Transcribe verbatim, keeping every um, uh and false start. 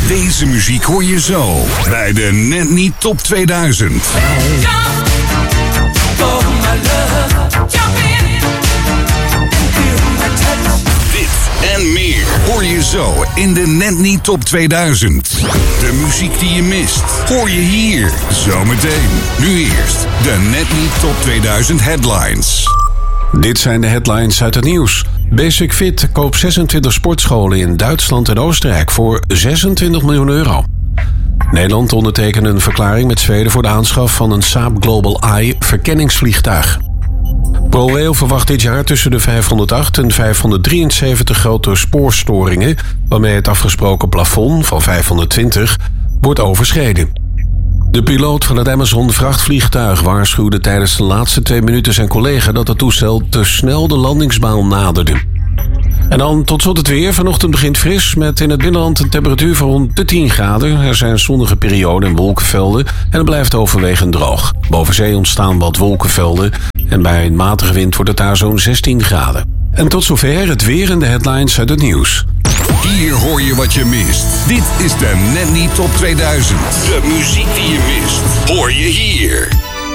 Deze muziek hoor je zo bij de Net Niet Top tweeduizend. Dit en meer hoor je zo in de Net Niet Top tweeduizend. De muziek die je mist, hoor je hier zometeen. Nu eerst de Net Niet Top tweeduizend headlines. Dit zijn de headlines uit het nieuws. Basic Fit koopt zesentwintig sportscholen in Duitsland en Oostenrijk voor zesentwintig miljoen euro. Nederland ondertekende een verklaring met Zweden voor de aanschaf van een Saab Global Eye verkenningsvliegtuig. ProRail verwacht dit jaar tussen de vijfhonderdacht en vijfhonderddrieënzeventig grote spoorstoringen, waarmee het afgesproken plafond van vijfhonderdtwintig wordt overschreden. De piloot van het Amazon-vrachtvliegtuig waarschuwde tijdens de laatste twee minuten zijn collega dat het toestel te snel de landingsbaan naderde. En dan tot slot het weer. Vanochtend begint fris met in het binnenland een temperatuur van rond de tien graden. Er zijn zonnige perioden en wolkenvelden en het blijft overwegend droog. Boven zee ontstaan wat wolkenvelden en bij een matige wind wordt het daar zo'n zestien graden. En tot zover het weer en de headlines uit het nieuws. Hier hoor je wat je mist. Dit is de Net Niet Top tweeduizend. De muziek die je mist, hoor je hier.